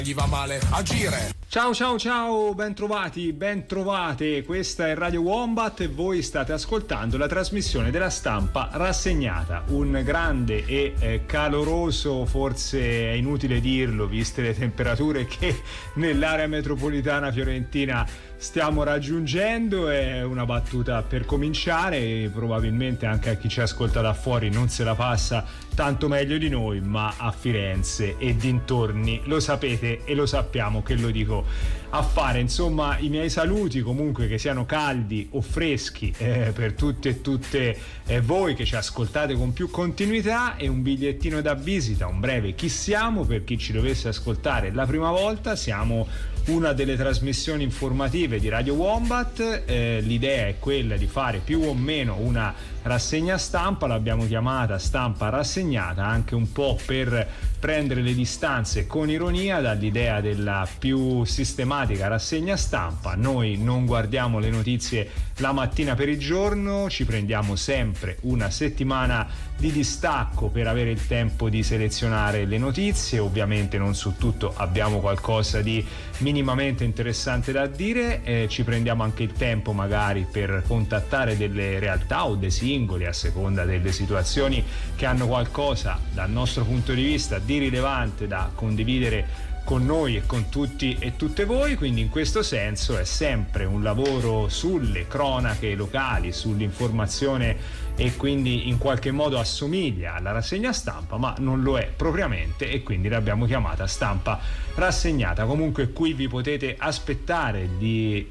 Gli va male agire. Ciao, ben trovati, ben trovate. Questa è Radio Wombat e voi state ascoltando la trasmissione della Stampa Rassegnata. Un grande e caloroso, forse è inutile dirlo viste le temperature che nell'area metropolitana fiorentina stiamo raggiungendo. È una battuta per cominciare, probabilmente anche a chi ci ascolta da fuori non se la passa tanto meglio di noi, ma a Firenze e dintorni lo sapete e lo sappiamo che lo dico a fare. Insomma, i miei saluti, comunque che siano caldi o freschi, per tutti e tutte voi che ci ascoltate con più continuità, e un bigliettino da visita, un breve chi siamo per chi ci dovesse ascoltare la prima volta. Siamo una delle trasmissioni informative di Radio Wombat. L'idea è quella di fare più o meno una rassegna stampa, l'abbiamo chiamata Stampa Rassegnata, anche un po' per prendere le distanze con ironia dall'idea della più sistematica rassegna stampa. Noi non guardiamo le notizie la mattina per il giorno, ci prendiamo sempre una settimana di distacco per avere il tempo di selezionare le notizie. Ovviamente non su tutto abbiamo qualcosa di minimamente interessante da dire, ci prendiamo anche il tempo magari per contattare delle realtà o dei singoli, a seconda delle situazioni, che hanno qualcosa dal nostro punto di vista di rilevante da condividere con noi e con tutti e tutte voi. Quindi in questo senso è sempre un lavoro sulle cronache locali, sull'informazione, e quindi in qualche modo assomiglia alla rassegna stampa, ma non lo è propriamente, e quindi l'abbiamo chiamata Stampa Rassegnata. Comunque qui vi potete aspettare di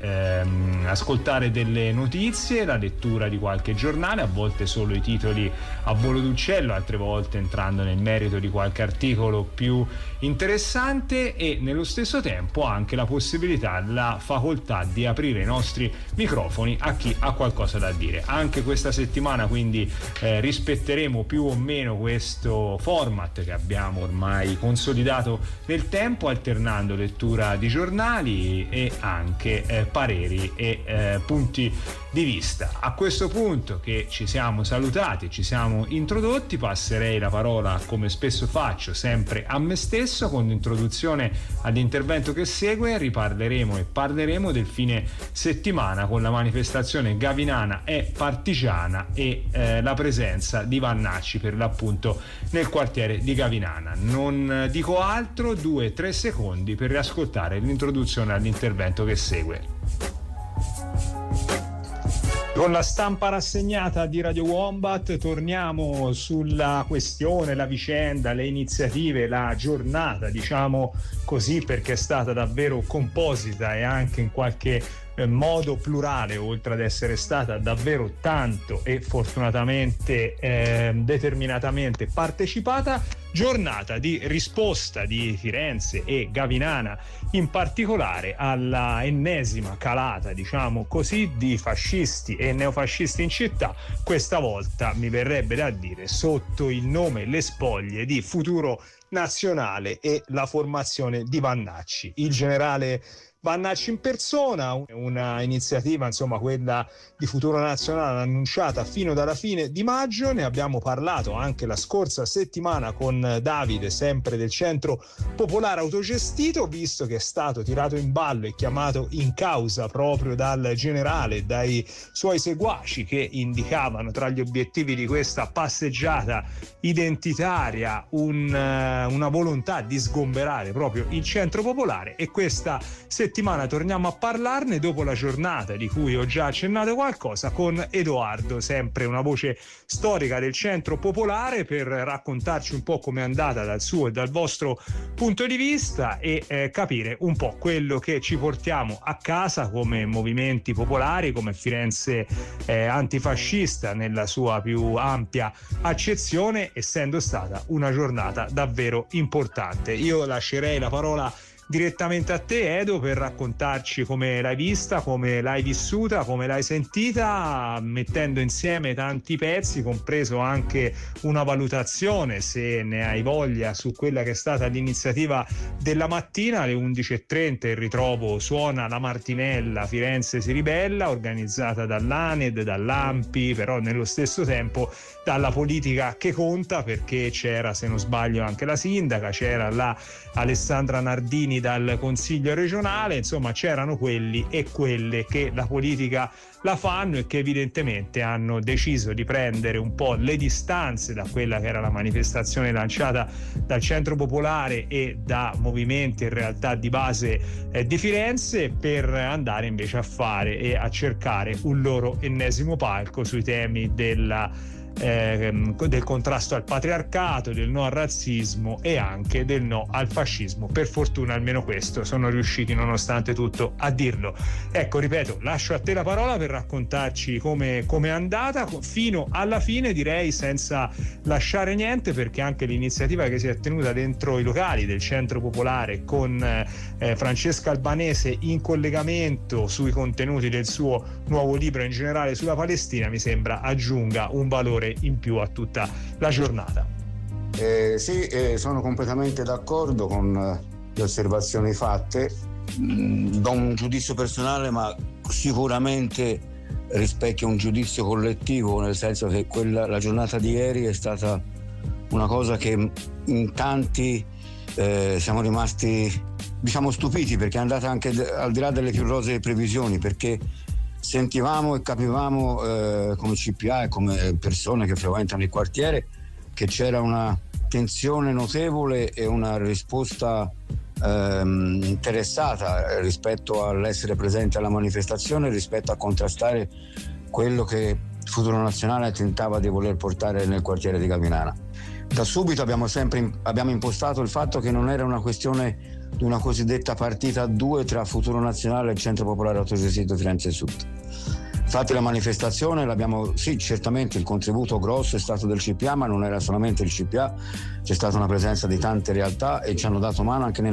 ascoltare delle notizie, la lettura di qualche giornale, a volte solo i titoli a volo d'uccello, altre volte entrando nel merito di qualche articolo più interessante, e nello stesso tempo anche la possibilità, la facoltà di aprire i nostri microfoni a chi ha qualcosa da dire. Anche questa settimana quindi rispetteremo più o meno questo format che abbiamo ormai consolidato nel tempo, alternando lettura di giornali e anche pareri e punti di vista. A questo punto che ci siamo salutati, ci siamo introdotti, passerei la parola, come spesso faccio, sempre a me stesso. Con l'introduzione all'intervento che segue riparleremo e parleremo del fine settimana con la manifestazione Gavinana e Partigiana e la presenza di Vannacci per l'appunto nel quartiere di Gavinana. Non dico altro, 2-3 secondi per riascoltare l'introduzione all'intervento che segue. Con la Stampa Rassegnata di Radio Wombat torniamo sulla questione, la vicenda, le iniziative, la giornata, diciamo così, perché è stata davvero composita e anche in qualche modo plurale, oltre ad essere stata davvero tanto e fortunatamente determinatamente partecipata, giornata di risposta di Firenze e Gavinana in particolare alla ennesima calata, diciamo così, di fascisti e neofascisti in città, questa volta mi verrebbe da dire sotto il nome, le spoglie di Futuro Nazionale e la formazione di Vannacci. Il generale Vannacci in persona, una iniziativa, insomma quella di Futuro Nazionale, annunciata fino dalla fine di maggio. Ne abbiamo parlato anche la scorsa settimana con Davide, sempre del Centro Popolare Autogestito, visto che è stato tirato in ballo e chiamato in causa proprio dal generale, dai suoi seguaci, che indicavano tra gli obiettivi di questa passeggiata identitaria una volontà di sgomberare proprio il Centro Popolare. E questa settimana torniamo a parlarne dopo la giornata di cui ho già accennato qualcosa con Edoardo, sempre una voce storica del Centro Popolare, per raccontarci un po' com'è andata dal suo e dal vostro punto di vista e capire un po' quello che ci portiamo a casa come movimenti popolari, come Firenze antifascista nella sua più ampia accezione, essendo stata una giornata davvero importante. Io lascerei la parola direttamente a te, Edo, per raccontarci come l'hai vista, come l'hai vissuta, come l'hai sentita, mettendo insieme tanti pezzi, compreso anche una valutazione, se ne hai voglia, su quella che è stata l'iniziativa della mattina. Alle 11:30 il ritrovo Suona la Martinella, Firenze si ribella, organizzata dall'ANED, dall'AMPI, però nello stesso tempo dalla politica che conta, perché c'era, se non sbaglio, anche la sindaca, c'era la Alessandra Nardini nomi dal Consiglio regionale, insomma c'erano quelli e quelle che la politica la fanno e che evidentemente hanno deciso di prendere un po' le distanze da quella che era la manifestazione lanciata dal Centro Popolare e da movimenti in realtà di base di Firenze, per andare invece a fare e a cercare un loro ennesimo palco sui temi del contrasto al patriarcato, del no al razzismo e anche del no al fascismo. Per fortuna almeno questo sono riusciti nonostante tutto a dirlo. Ecco, ripeto, lascio a te la parola per raccontarci come è andata fino alla fine, direi senza lasciare niente, perché anche l'iniziativa che si è tenuta dentro i locali del Centro Popolare con Francesca Albanese in collegamento sui contenuti del suo nuovo libro, in generale sulla Palestina, mi sembra aggiunga un valore in più a tutta la giornata. Sì, sono completamente d'accordo con le osservazioni fatte. Do un giudizio personale, ma sicuramente rispecchia un giudizio collettivo, nel senso che la giornata di ieri è stata una cosa che in tanti siamo rimasti, diciamo, stupiti, perché è andata anche al di là delle più rosee previsioni, perché sentivamo e capivamo come CPA e come persone che frequentano il quartiere che c'era una tensione notevole e una risposta interessata rispetto all'essere presente alla manifestazione, rispetto a contrastare quello che Futuro Nazionale tentava di voler portare nel quartiere di Gavinana. Da subito abbiamo impostato il fatto che non era una questione di una cosiddetta partita a due tra Futuro Nazionale e il Centro Popolare Autogestito Firenze Sud. Infatti la manifestazione sì, certamente il contributo grosso è stato del CPA, ma non era solamente il CPA, c'è stata una presenza di tante realtà e ci hanno dato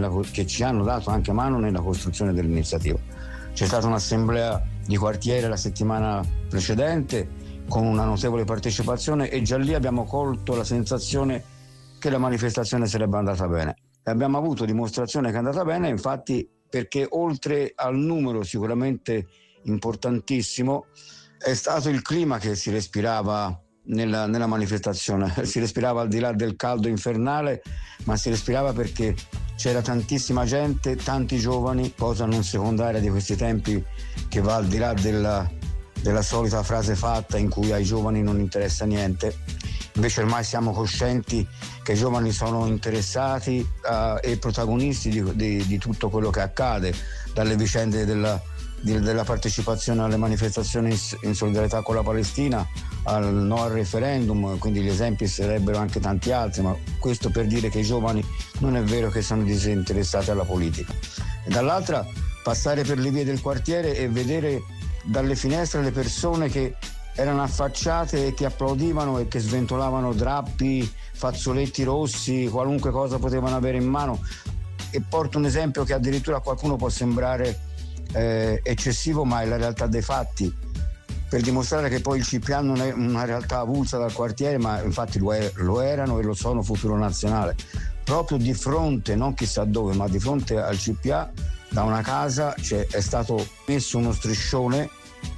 anche mano nella costruzione dell'iniziativa. C'è stata un'assemblea di quartiere la settimana precedente con una notevole partecipazione e già lì abbiamo colto la sensazione che la manifestazione sarebbe andata bene. E abbiamo avuto dimostrazione che è andata bene, infatti, perché oltre al numero sicuramente importantissimo è stato il clima che si respirava nella manifestazione. Si respirava al di là del caldo infernale, ma si respirava perché c'era tantissima gente, tanti giovani, cosa non secondaria di questi tempi, che va al di là della solita frase fatta in cui ai giovani non interessa niente. Invece ormai siamo coscienti che i giovani sono interessati e protagonisti di tutto quello che accade, dalle vicende della partecipazione alle manifestazioni in solidarietà con la Palestina al no al referendum, quindi gli esempi sarebbero anche tanti altri, ma questo per dire che i giovani non è vero che sono disinteressati alla politica. E dall'altra passare per le vie del quartiere e vedere dalle finestre le persone che erano affacciate e che applaudivano e che sventolavano drappi, fazzoletti rossi, qualunque cosa potevano avere in mano. E porto un esempio che addirittura a qualcuno può sembrare eccessivo, ma è la realtà dei fatti, per dimostrare che poi il CPA non è una realtà avulsa dal quartiere, ma infatti lo erano e lo sono Futuro Nazionale. Proprio di fronte, non chissà dove, ma di fronte al CPA, da una casa è stato messo uno striscione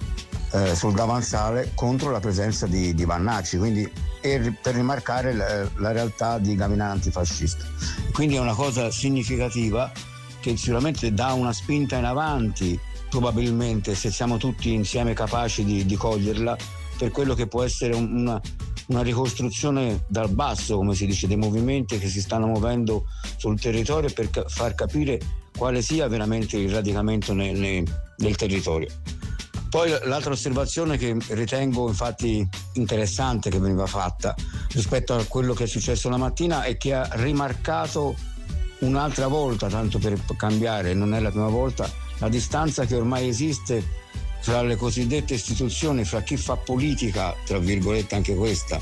sul davanzale contro la presenza di Vannacci, quindi per rimarcare la realtà di Gavinana antifascista. Quindi è una cosa significativa che sicuramente dà una spinta in avanti, probabilmente, se siamo tutti insieme capaci di coglierla, per quello che può essere una ricostruzione dal basso, come si dice, dei movimenti che si stanno muovendo sul territorio, per far capire quale sia veramente il radicamento nel territorio. Poi l'altra osservazione che ritengo infatti interessante che veniva fatta rispetto a quello che è successo la mattina è che ha rimarcato un'altra volta, tanto per cambiare, non è la prima volta, la distanza che ormai esiste fra le cosiddette istituzioni, fra chi fa politica, tra virgolette anche questa,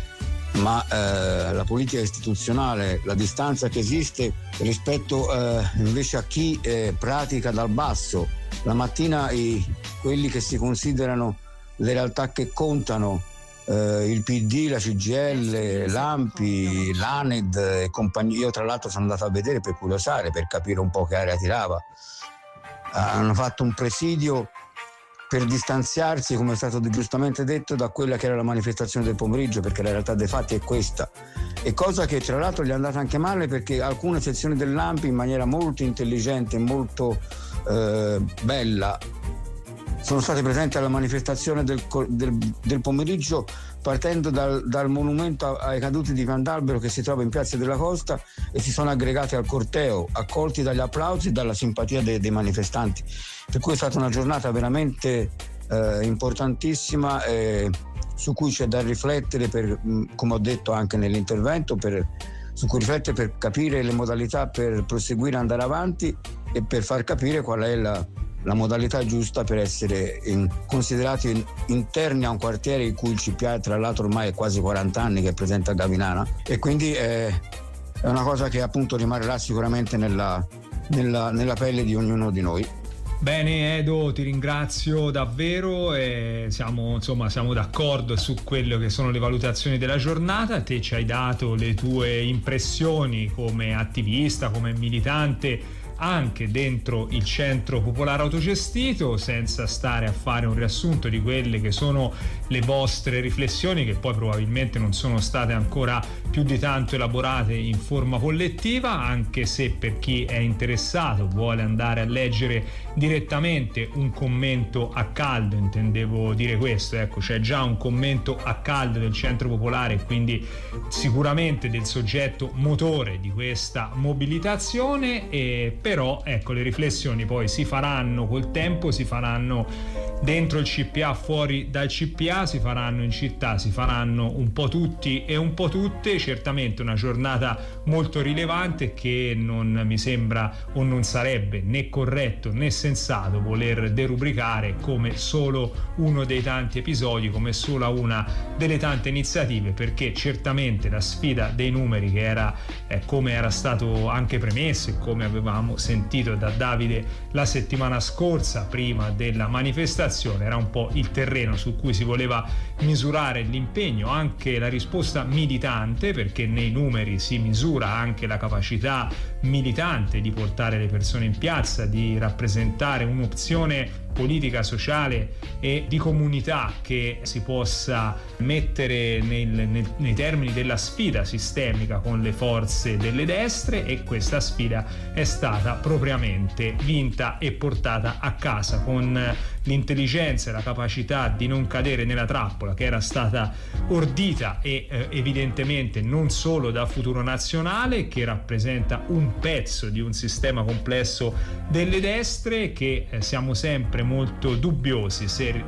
ma la politica istituzionale, la distanza che esiste rispetto invece a chi pratica dal basso. La mattina quelli che si considerano le realtà che contano, il PD, la CGIL, l'ANPI, l'ANED e compagnia. Io tra l'altro sono andato a vedere per curiosare, per capire un po' che area tirava. Hanno fatto un presidio per distanziarsi, come è stato giustamente detto, da quella che era la manifestazione del pomeriggio, perché la realtà dei fatti è questa. e cosa che tra l'altro gli è andata anche male, perché alcune sezioni dell'ANPI in maniera molto intelligente e molto bella sono state presenti alla manifestazione del pomeriggio, partendo dal monumento ai caduti di Vandalbero che si trova in Piazza della Costa, e si sono aggregati al corteo, accolti dagli applausi e dalla simpatia dei manifestanti, per cui è stata una giornata veramente importantissima, su cui c'è da riflettere, come ho detto anche nell'intervento, su cui riflettere per capire le modalità per proseguire e andare avanti, e per far capire qual è la modalità giusta per essere considerati interni a un quartiere in cui il CPA, tra l'altro, ormai è quasi 40 anni che è presente a Gavinana, e quindi è una cosa che appunto rimarrà sicuramente nella pelle di ognuno di noi. Bene Edo, ti ringrazio davvero, e siamo d'accordo su quello che sono le valutazioni della giornata. Te ci hai dato le tue impressioni come attivista, come militante anche dentro il centro popolare autogestito, senza stare a fare un riassunto di quelle che sono le vostre riflessioni, che poi probabilmente non sono state ancora più di tanto elaborate in forma collettiva, anche se per chi è interessato vuole andare a leggere direttamente un commento a caldo, intendevo dire questo, ecco, c'è già un commento a caldo del centro popolare, quindi sicuramente del soggetto motore di questa mobilitazione, però ecco, le riflessioni poi si faranno col tempo, si faranno dentro il CPA, fuori dal CPA, si faranno in città, si faranno un po' tutti e un po' tutte. Certamente una giornata molto rilevante, che non mi sembra, o non sarebbe né corretto né sensato voler derubricare come solo uno dei tanti episodi, come sola una delle tante iniziative, perché certamente la sfida dei numeri, che era come era stato anche premesso e come avevamo sentito da Davide la settimana scorsa prima della manifestazione, era un po' il terreno su cui si voleva misurare l'impegno, anche la risposta militante, perché nei numeri si misura anche la capacità militante di portare le persone in piazza, di rappresentare un'opzione politica, sociale e di comunità che si possa mettere nei termini della sfida sistemica con le forze delle destre, e questa sfida è stata propriamente vinta e portata a casa con l'intelligenza e la capacità di non cadere nella trappola che era stata ordita e evidentemente non solo da Futuro Nazionale, che rappresenta un pezzo di un sistema complesso delle destre, che siamo sempre molto dubbiosi se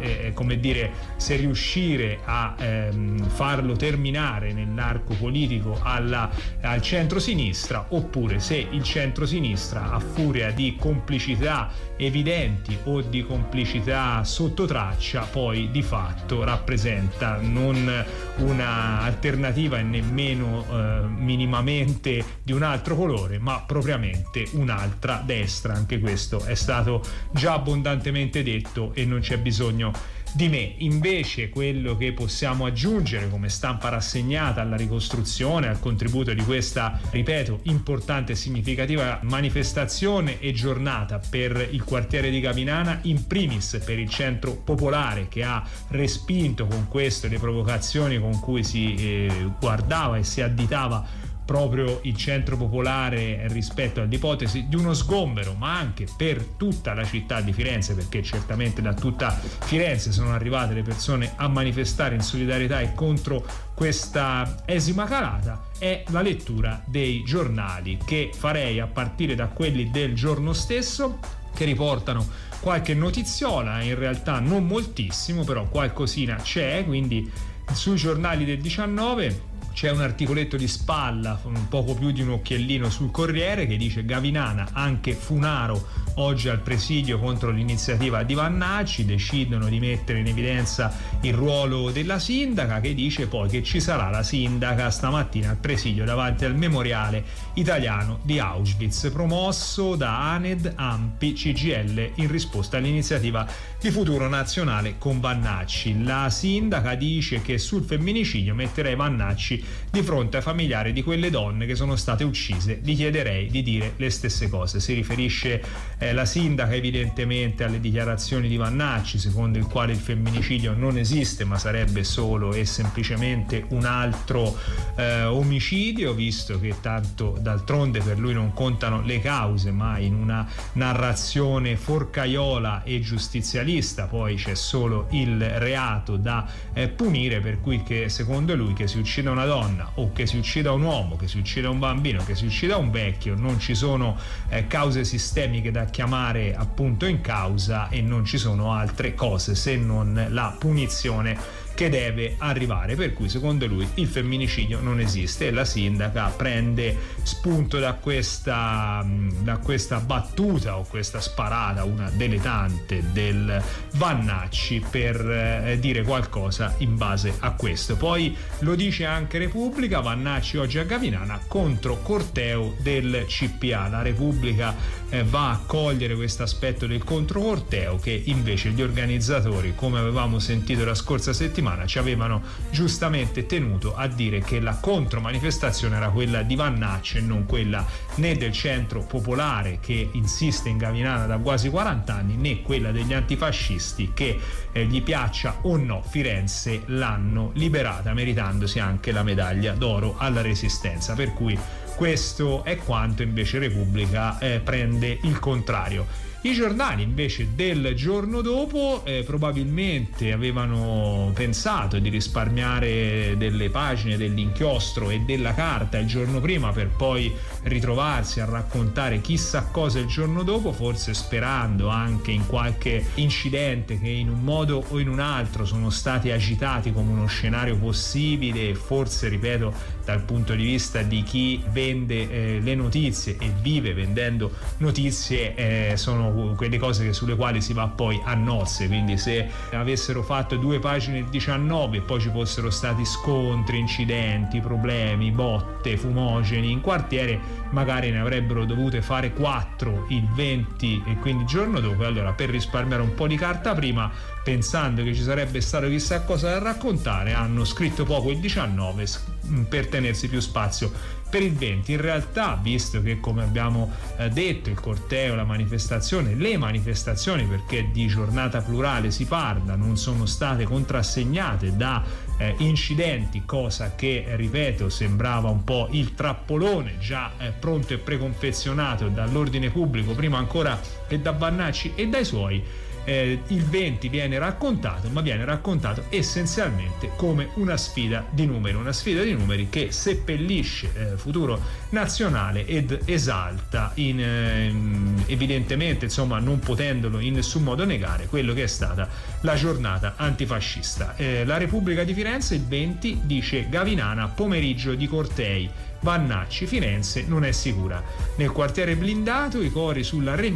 riuscire a farlo terminare nell'arco politico al centro-sinistra, oppure se il centro-sinistra, a furia di complicità evidenti o di complicità sotto traccia, poi di fatto rappresenta non una alternativa e nemmeno minimamente di un altro colore, ma propriamente un'altra destra. Anche questo è stato già abbondantemente detto e non c'è bisogno di me. Invece quello che possiamo aggiungere come stampa rassegnata alla ricostruzione, al contributo di questa, ripeto, importante e significativa manifestazione e giornata per il quartiere di Gavinana, in primis per il centro popolare, che ha respinto con questo le provocazioni con cui si guardava e si additava proprio il centro popolare rispetto all'ipotesi di uno sgombero, ma anche per tutta la città di Firenze, perché certamente da tutta Firenze sono arrivate le persone a manifestare in solidarietà e contro questa esima calata, è la lettura dei giornali, che farei a partire da quelli del giorno stesso, che riportano qualche notiziola, in realtà non moltissimo, però qualcosina c'è. Quindi sui giornali del 19 c'è un articoletto di spalla, un poco più di un occhiellino, sul Corriere, che dice: Gavinana, anche Funaro oggi al presidio contro l'iniziativa di Vannacci, decidono di mettere in evidenza il ruolo della sindaca, che dice poi che ci sarà la sindaca stamattina al presidio davanti al memoriale italiano di Auschwitz, promosso da ANED, ANPI, CGIL in risposta all'iniziativa di Futuro Nazionale con Vannacci. La sindaca dice che sul femminicidio metterei Vannacci di fronte ai familiari di quelle donne che sono state uccise gli chiederei di dire le stesse cose. Si riferisce la sindaca evidentemente alle dichiarazioni di Vannacci, secondo il quale il femminicidio non esiste ma sarebbe solo e semplicemente un altro omicidio, visto che tanto d'altronde per lui non contano le cause, ma in una narrazione forcaiola e giustizialista poi c'è solo il reato da punire, per cui che secondo lui che si uccida una donna o che si uccida un uomo, che si uccida un bambino, che si uccida un vecchio, non ci sono cause sistemiche da chiamare appunto in causa e non ci sono altre cose se non la punizione che deve arrivare, per cui secondo lui il femminicidio non esiste. E la sindaca prende spunto da questa battuta o questa sparata, una delle tante del Vannacci, per dire qualcosa in base a questo. Poi lo dice anche Repubblica, Vannacci oggi a Gavinana contro corteo del CPA. La Repubblica va a cogliere questo aspetto del controcorteo che invece gli organizzatori, come avevamo sentito la scorsa settimana, ci avevano giustamente tenuto a dire che la contromanifestazione era quella di Vannacci e non quella né del Centro Popolare, che insiste in Gavinana da quasi 40 anni, né quella degli antifascisti che gli piaccia o no Firenze l'hanno liberata meritandosi anche la medaglia d'oro alla Resistenza, per cui questo è quanto. Invece Repubblica prende il contrario. I giornali invece del giorno dopo probabilmente avevano pensato di risparmiare delle pagine dell'inchiostro e della carta il giorno prima per poi ritrovarsi a raccontare chissà cosa il giorno dopo, forse sperando anche in qualche incidente che in un modo o in un altro sono stati agitati come uno scenario possibile, forse, ripeto, dal punto di vista di chi vende le notizie e vive vendendo notizie, sono quelle cose sulle quali si va poi a nozze. Quindi se avessero fatto 2 pagine il 19 e poi ci fossero stati scontri, incidenti, problemi, botte, fumogeni in quartiere, magari ne avrebbero dovute fare 4 il 20 e quindi il giorno dopo. Allora, per risparmiare un po' di carta prima, pensando che ci sarebbe stato chissà cosa da raccontare, hanno scritto poco il 19 per tenersi più spazio per il 20. In realtà, visto che, come abbiamo detto, il corteo, la manifestazione, le manifestazioni, perché di giornata plurale si parla, non sono state contrassegnate da incidenti, cosa che, ripeto, sembrava un po' il trappolone già pronto e preconfezionato dall'ordine pubblico, prima ancora che da Vannacci e dai suoi. Il 20 viene raccontato, ma viene raccontato essenzialmente come una sfida di numeri che seppellisce Futuro Nazionale ed esalta evidentemente, insomma, non potendolo in nessun modo negare, quello che è stata la giornata antifascista. La Repubblica di Firenze il 20 dice: Gavinana, pomeriggio di cortei, Vannacci, Firenze non è sicura. Nel quartiere blindato i cori sulla